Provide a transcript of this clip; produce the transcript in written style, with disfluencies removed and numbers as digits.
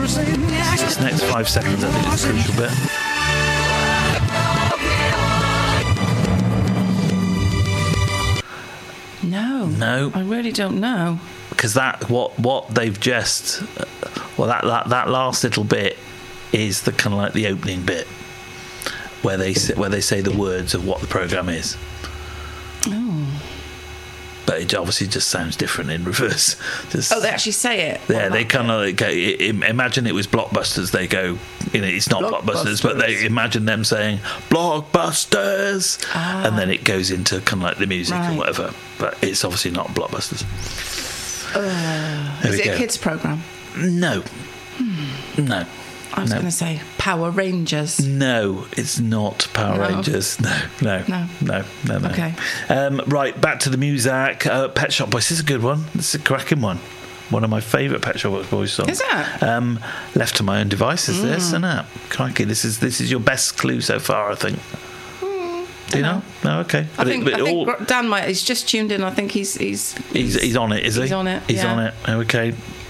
This next 5 seconds, I think, is a crucial bit. No, I really don't know. Because what they've just that last little bit is the kind of like the opening bit where they say the words of what the program is. Oh. But it obviously just sounds different in reverse. They actually say it. Yeah, they kind of go. Imagine it was Blockbusters. They go, it's not Blockbusters, but they imagine them saying Blockbusters, and then it goes into kind of like the music or whatever. But it's obviously not Blockbusters. Is it a kids program? No, no. I was going to say Power Rangers. No, it's not Power Rangers. No. Okay. Right, back to the music. Pet Shop Boys. This is a good one. This is a cracking one. One of my favourite Pet Shop Boys songs. Is that? Left to My Own Devices. This, isn't it? Crikey, this is your best clue so far, I think. Do you know? No, okay. I think Dan might. He's just tuned in. I think he's on it. Is he? He's on it. He's on it. Okay.